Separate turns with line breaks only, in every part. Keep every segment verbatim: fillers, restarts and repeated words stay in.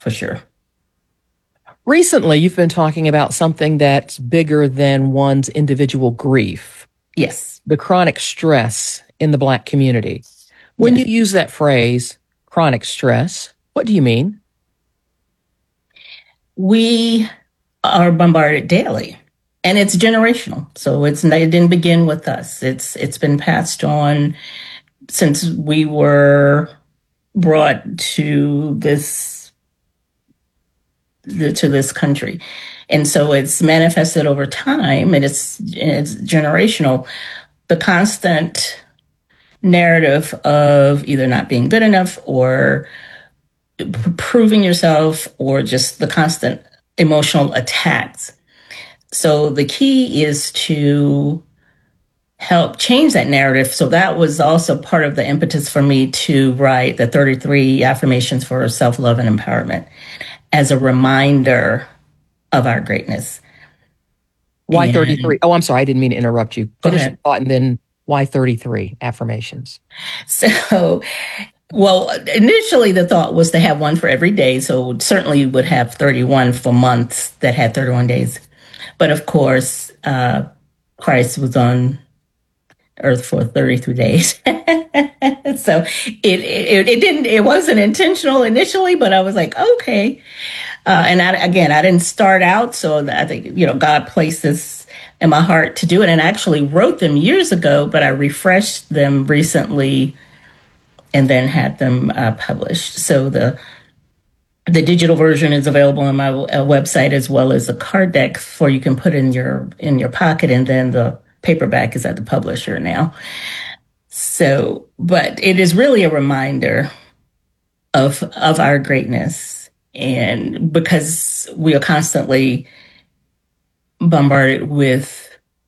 for sure.
Recently, you've been talking about something that's bigger than one's individual grief.
Yes.
The chronic stress in the Black community. When
Yes.
you use that phrase, chronic stress, what do you mean?
We are bombarded daily, and it's generational. So it's it didn't begin with us. It's it's been passed on since we were brought to this to this country. And so it's manifested over time, and it's it's generational. The constant narrative of either not being good enough or proving yourself, or just the constant emotional attacks. So the key is to help change that narrative. So that was also part of the impetus for me to write the thirty-three affirmations for self-love and empowerment as a reminder of our greatness.
Why
And-
thirty-three? Oh, I'm sorry. I didn't mean to interrupt you.
Go
Finish
ahead.
your thought, and then why thirty-three affirmations?
So, well, initially the thought was to have one for every day. So certainly you would have thirty-one for months that had thirty-one days. But of course, uh, Christ was on earth for thirty-three days. So it, it, it didn't, it wasn't intentional initially, but I was like, okay. Uh, and I, again, I didn't start out. So I think, you know, God placed this in my heart to do it. And I actually wrote them years ago, but I refreshed them recently and then had them uh, published. So the the digital version is available on my uh, website, as well as a card deck for you can put in your in your pocket, and then the paperback is at the publisher now. So, but it is really a reminder of of our greatness, and because we are constantly bombarded with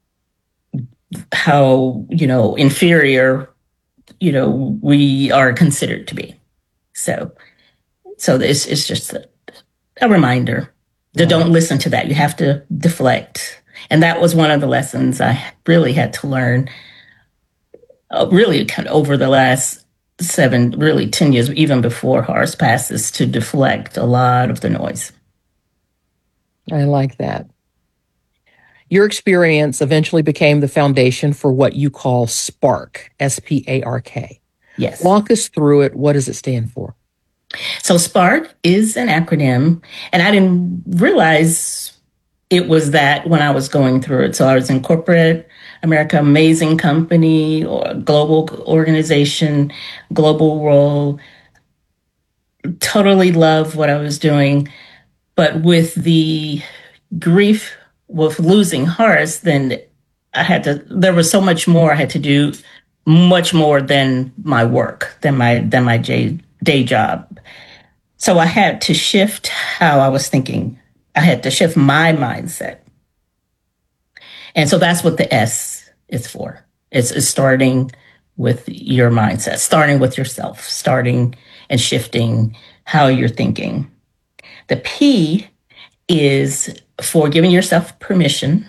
how, you know, inferior, you know, we are considered to be. So, so this is just a, a reminder to don't listen to that. You have to deflect. And that was one of the lessons I really had to learn, uh, really kind of over the last seven, really ten years, even before Horace passes, to deflect a lot of the noise.
I like that. Your experience eventually became the foundation for what you call SPARK, S P A R K.
Yes.
Walk us through it. What does it stand for?
So SPARK is an acronym, and I didn't realize it was that when I was going through it. So I was in corporate America, amazing company, or global organization, global role, totally love what I was doing. But with the grief with losing Horace, then I had to, there was so much more I had to do, much more than my work, than my, than my day, day job. So I had to shift how I was thinking. I had to shift my mindset. And so that's what the S is for. It's, it's starting with your mindset, starting with yourself, starting and shifting how you're thinking. The P is for giving yourself permission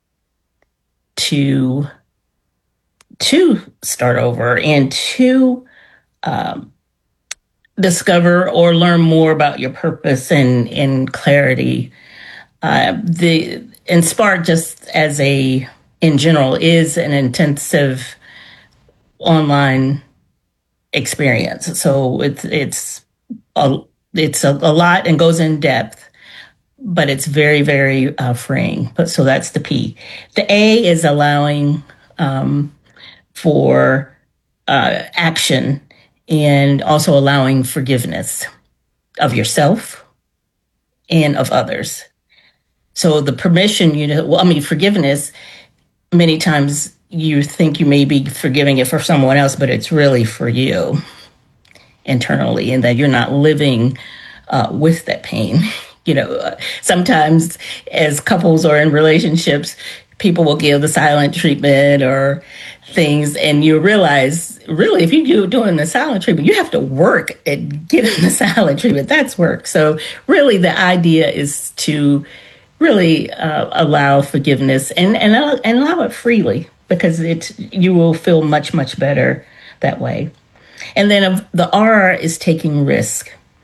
to, to start over and to um, discover or learn more about your purpose and, and clarity. Uh, the and SPARK, just as a in general, is an intensive online experience. So it's it's a, it's a, a lot and goes in depth, but it's very, very uh, freeing. But so that's the P. The A is allowing um, for uh, action, and also allowing forgiveness of yourself and of others. So the permission, you know, well, I mean, forgiveness, many times you think you may be forgiving it for someone else, but it's really for you internally, and that you're not living uh, with that pain. You know, uh, sometimes as couples or in relationships, people will give the silent treatment or things, and you realize, really, if you're doing the silent treatment, you have to work at getting the silent treatment. That's work. So really the idea is to really uh, allow forgiveness and, and, uh, and allow it freely, because it, you will feel much, much better that way. And then uh, the R is taking risk.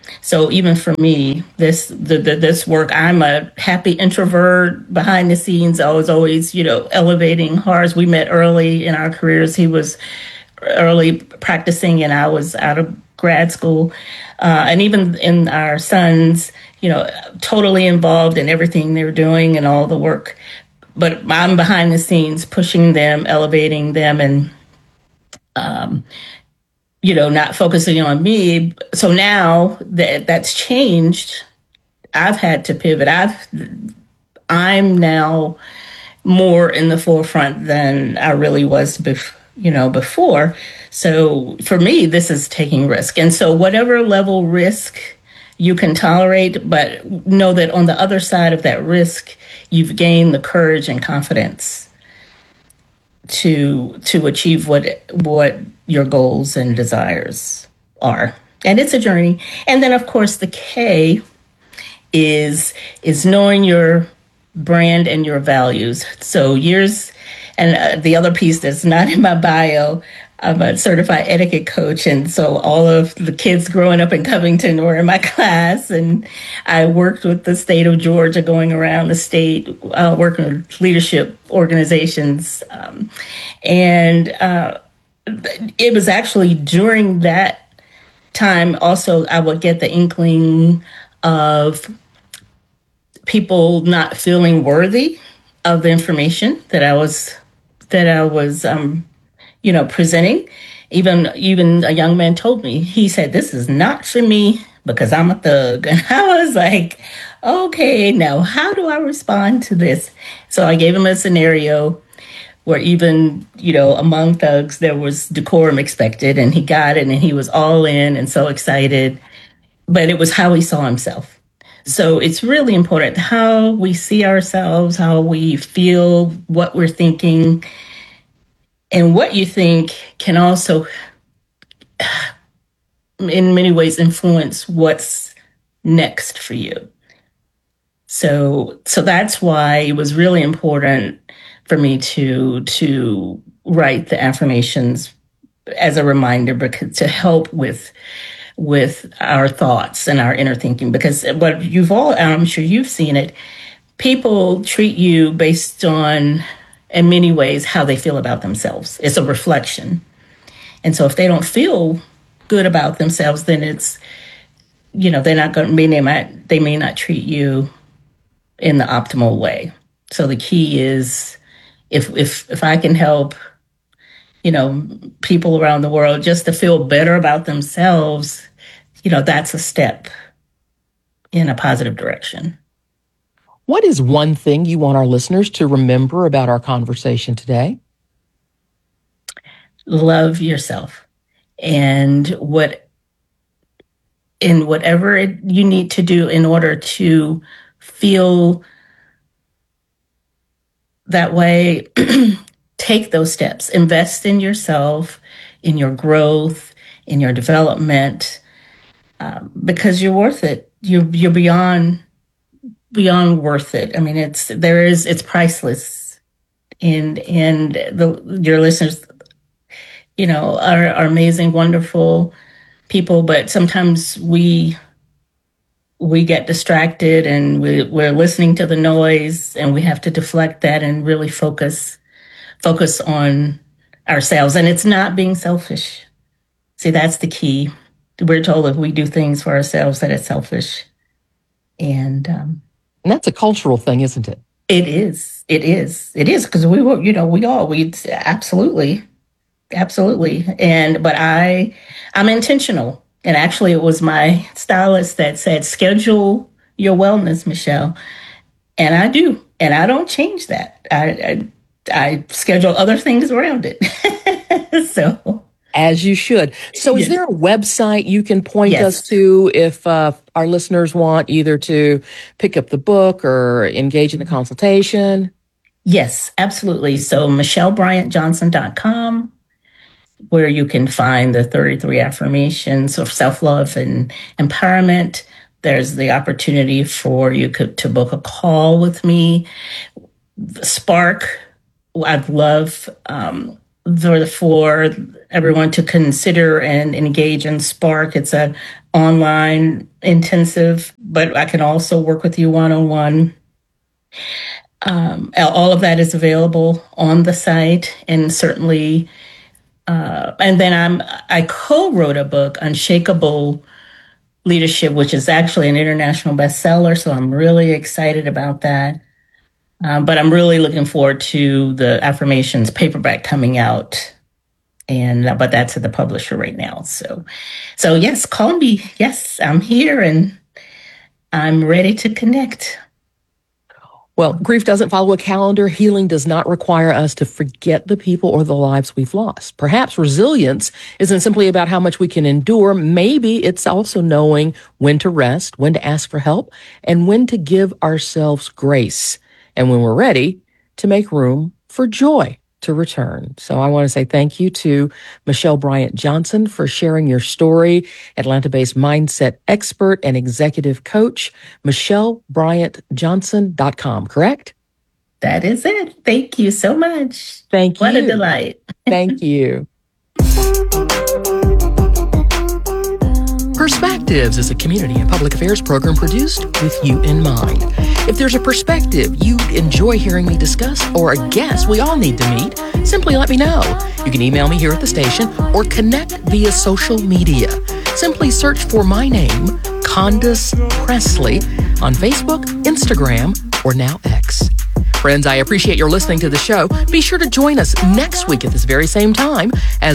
So even for me, this the, the, this work, I'm a happy introvert behind the scenes. I was always, you know, elevating Horace. We met early in our careers. He was early practicing, and I was out of grad school. Uh, and even in our sons, you know, totally involved in everything they're doing and all the work. But I'm behind the scenes, pushing them, elevating them, and um, you know, not focusing on me. So now that that's changed, I've had to pivot. I've I'm now more in the forefront than I really was, bef- you know, before. So for me, this is taking risk, and so whatever level risk you can tolerate, but know that on the other side of that risk, you've gained the courage and confidence to to achieve what what your goals and desires are. And it's a journey. And then of course the K is is knowing your brand and your values. So years, and uh, the other piece that's not in my bio, I'm a certified etiquette coach, and so all of the kids growing up in Covington were in my class, and I worked with the state of Georgia, going around the state, uh, working with leadership organizations, um, and uh, it was actually during that time also I would get the inkling of people not feeling worthy of the information that I was that I was um, you know, presenting. Even even a young man told me, he said, "This is not for me because I'm a thug." And I was like, okay, now how do I respond to this? So I gave him a scenario where even, you know, among thugs, there was decorum expected, and he got it, and he was all in and so excited. But it was how he saw himself. So it's really important how we see ourselves, how we feel, what we're thinking. And what you think can also, in many ways, influence what's next for you. So, so that's why it was really important for me to to write the affirmations as a reminder, because to help with with our thoughts and our inner thinking. Because what you've all, I'm sure you've seen it, people treat you based on, in many ways, how they feel about themselves. It's a reflection. And so if they don't feel good about themselves, then it's, you know, they're not going to mean they might, they may not treat you in the optimal way. So the key is if, if, if I can help, you know, people around the world just to feel better about themselves, you know, that's a step in a positive direction.
What is one thing you want our listeners to remember about our conversation today?
Love yourself, and what in whatever it, you need to do in order to feel that way, take those steps. Invest in yourself, in your growth, in your development, um, because you're worth it. You're you're beyond beyond worth it. I mean, it's there is it's priceless, and and the your listeners, you know, are, are amazing, wonderful people, but sometimes we we get distracted, and we, we're listening to the noise, and we have to deflect that and really focus focus on ourselves. And it's not being selfish. See, that's the key. We're told if we do things for ourselves that it's selfish, and um,
and that's a cultural thing, isn't it?
It is. It is. It is, because we were, you know, we all we absolutely. Absolutely. And, but I, I'm intentional. And actually it was my stylist that said, schedule your wellness, Michelle. And I do. And I don't change that. I, I, I schedule other things around it. So.
As you should. So is
yes.
there a website you can point
yes.
us to if uh, our listeners want either to pick up the book or engage in a consultation?
Yes, absolutely. So michelle bryant johnson dot com. Where you can find the thirty-three affirmations of self-love and empowerment. There's the opportunity for you to book a call with me. Spark, I'd love um, for, for everyone to consider and engage in Spark. It's an online intensive, but I can also work with you one-on-one. Um, all of that is available on the site, and certainly, uh, and then I'm I co-wrote a book, Unshakable Leadership, which is actually an international bestseller. So I'm really excited about that. Um, but I'm really looking forward to the Affirmations paperback coming out, and uh, but that's at the publisher right now. So, so yes, call me. Yes, I'm here and I'm ready to connect.
Well, grief doesn't follow a calendar. Healing does not require us to forget the people or the lives we've lost. Perhaps resilience isn't simply about how much we can endure. Maybe it's also knowing when to rest, when to ask for help, and when to give ourselves grace. And when we're ready, to make room for joy to return. So I want to say thank you to Michelle Bryant Johnson for sharing your story, Atlanta-based mindset expert and executive coach, michelle bryant johnson dot com, correct?
That is it. Thank you so much.
Thank you.
What a delight.
Thank you. Perspectives is a community and public affairs program produced with you in mind. If there's a perspective you enjoy hearing me discuss or a guest we all need to meet, simply let me know. You can email me here at the station or connect via social media. Simply search for my name, Condace Pressley, on Facebook, Instagram, or now X. Friends, I appreciate your listening to the show. Be sure to join us next week at this very same time as